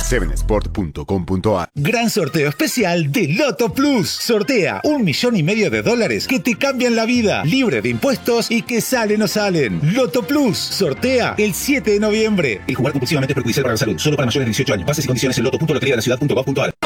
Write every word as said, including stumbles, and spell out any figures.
seven sport punto com punto a r. Gran sorteo especial de Loto Plus. Sortea un millón y medio de dólares que te cambian la vida, libre de impuestos y que salen o salen. Loto Plus sortea el siete de noviembre. El jugar compulsivamente es perjudicial para la salud. Solo para mayores de dieciocho años. Bases y condiciones en loto punto lotería de la ciudad punto gov punto a r.